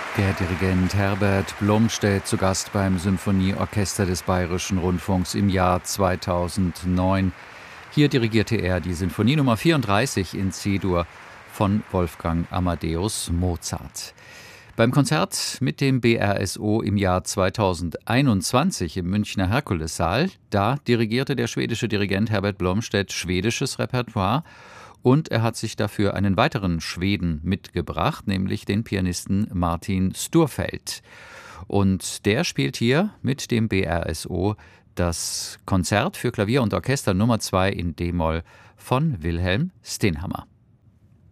Der Dirigent Herbert Blomstedt zu Gast beim Symphonieorchester des Bayerischen Rundfunks im Jahr 2009. Hier dirigierte er die Sinfonie Nummer 34 in C-Dur von Wolfgang Amadeus Mozart. Beim Konzert mit dem BRSO im Jahr 2021 im Münchner Herkulessaal, da dirigierte der schwedische Dirigent Herbert Blomstedt schwedisches Repertoire. Und er hat sich dafür einen weiteren Schweden mitgebracht, nämlich den Pianisten Martin Sturfeldt. Und der spielt hier mit dem BRSO das Konzert für Klavier und Orchester Nummer 2 in D-Moll von Wilhelm Stenhammar.